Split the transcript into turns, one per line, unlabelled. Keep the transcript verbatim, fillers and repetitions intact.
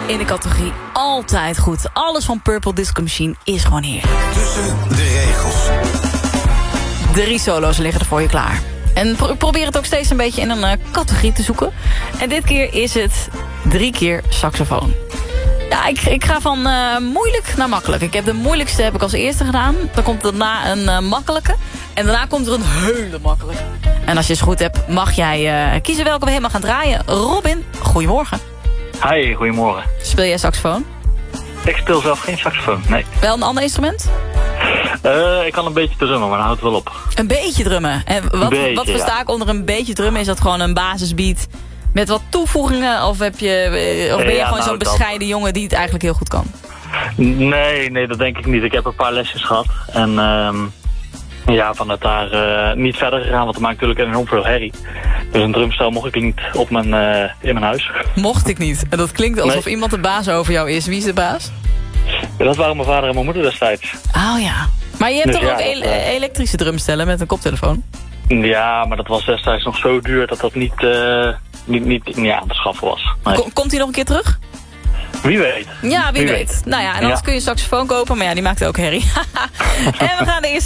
in de categorie altijd goed. Alles van Purple Disco Machine is gewoon heerlijk.
Tussen de regels.
Drie solo's liggen er voor je klaar. En pro probeer het ook steeds een beetje in een uh, categorie te zoeken. En dit keer is het drie keer saxofoon. Ja, ik, ik ga van uh, moeilijk naar makkelijk. Ik heb de moeilijkste heb ik als eerste gedaan. Dan komt daarna een uh, makkelijke. En daarna komt er een hele makkelijke. En als je het goed hebt, mag jij uh, kiezen welke we helemaal gaan draaien. Robin, goedemorgen.
Hi, goedemorgen.
Speel jij saxofoon?
Ik speel zelf geen saxofoon, nee.
Wel een ander instrument?
Uh, ik kan een beetje drummen, maar dat houdt wel op.
Een beetje drummen. En wat,
beetje,
wat versta
ja.
ik onder een beetje drummen? Is dat gewoon een basisbeat met wat toevoegingen? Of, heb je, of ben je
ja,
gewoon
nou,
zo'n
dat...
bescheiden jongen die het eigenlijk heel goed kan?
Nee, nee, dat denk ik niet. Ik heb een paar lesjes gehad. En uh, ja, vanuit daar uh, niet verder gegaan, want dat maakt natuurlijk enorm veel herrie. Dus een drumstel mocht ik niet op mijn, uh, in mijn huis.
Mocht ik niet. En dat klinkt alsof
nee.
iemand de baas over jou is. Wie is de baas?
Ja, dat waren mijn vader en mijn moeder destijds.
Oh ja. Maar je hebt
dus
toch
ja,
ook ele
dat, uh...
elektrische drumstellen met een koptelefoon?
Ja, maar dat was destijds nog zo duur dat dat niet, uh, niet, niet, niet aan te schaffen was. Nee.
Ko komt hij nog een keer terug?
Wie weet.
Ja, wie, wie weet. weet. Nou ja, en anders
ja.
kun je een saxofoon kopen, maar ja, die maakt ook herrie. En we gaan de eerste